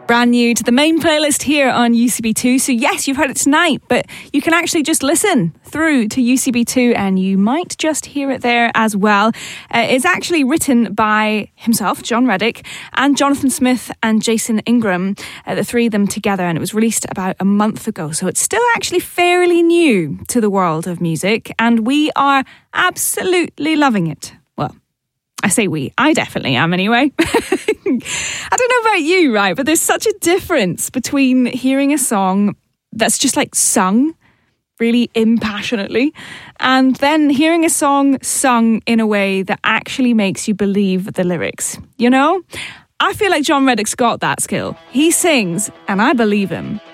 Brand new to the main playlist here on UCB2. So yes, you've heard it tonight, but you can actually just listen through to UCB2 and you might just hear it there as well. It's actually written by himself, John Reddick, and Jonathan Smith and Jason Ingram, the three of them together, and it was released about a month ago. So it's still actually fairly new to the world of music, and we are absolutely loving it. Well, I say we, I definitely am anyway. I don't know about you, right? But there's such a difference between hearing a song that's just like sung really impassionately and then hearing a song sung in a way that actually makes you believe the lyrics. You know? I feel like John Reddick's got that skill. He sings and I believe him.